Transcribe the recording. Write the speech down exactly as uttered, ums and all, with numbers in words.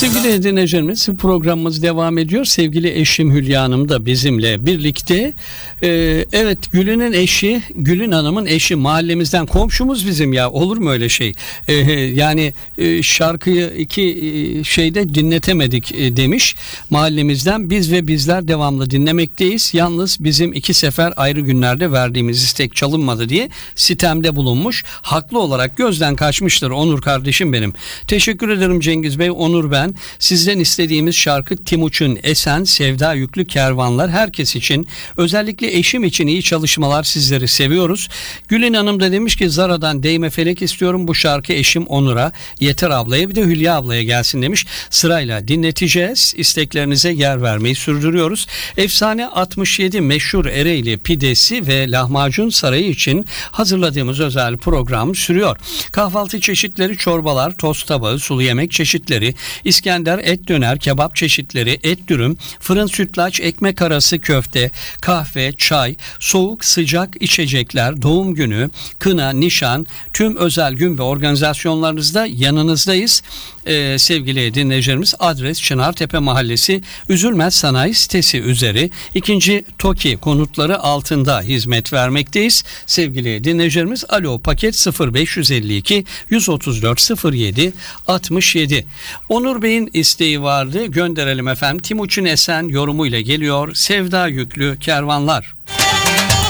Sevgili dinleyicilerimiz, programımız devam ediyor. Sevgili eşim Hülya Hanım da bizimle birlikte. Ee, evet, Gül'ünün eşi, Gül'ün Hanım'ın eşi mahallemizden, komşumuz bizim ya, olur mu öyle şey? Ee, yani e, şarkıyı iki e, şeyde dinletemedik e, demiş. Mahallemizden biz ve bizler devamlı dinlemekteyiz. Yalnız bizim iki sefer ayrı günlerde verdiğimiz istek çalınmadı diye sitemde bulunmuş. Haklı olarak gözden kaçmıştır Onur kardeşim benim. Teşekkür ederim Cengiz Bey. Onur ben. Sizden istediğimiz şarkı Timuçin Esen, Sevda Yüklü Kervanlar. Herkes için, özellikle eşim için iyi çalışmalar, sizleri seviyoruz. Gülün Hanım da demiş ki Zara'dan Değme Felek istiyorum. Bu şarkı eşim Onur'a, Yeter ablaya, bir de Hülya ablaya gelsin demiş. Sırayla dinleteceğiz. İsteklerinize yer vermeyi sürdürüyoruz. Efsane altmış yedi meşhur Ereğli pidesi ve lahmacun sarayı için hazırladığımız özel program sürüyor. Kahvaltı çeşitleri, çorbalar, tost tabağı, sulu yemek çeşitleri, İskender, et döner, kebap çeşitleri, et dürüm, fırın sütlaç, ekmek arası köfte, kahve, çay, soğuk sıcak içecekler, doğum günü, kına, nişan, tüm özel gün ve organizasyonlarınızda yanınızdayız. Ee, sevgili dinleyicilerimiz, adres Çınartepe Mahallesi, Üzülmez Sanayi Sitesi üzeri ikinci TOKİ konutları altında hizmet vermekteyiz. Sevgili dinleyicilerimiz, alo paket sıfır beş yüz elli iki yüz otuz dört sıfır yedi altmış yedi. Onur Bey'in isteği vardı, gönderelim efendim. Timuçin Esen yorumuyla geliyor. Sevda Yüklü Kervanlar.